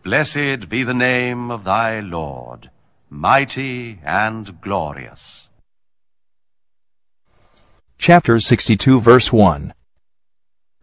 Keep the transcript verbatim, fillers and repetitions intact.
Blessed be the name of thy Lord, mighty and glorious. Chapter sixty-two, verse one.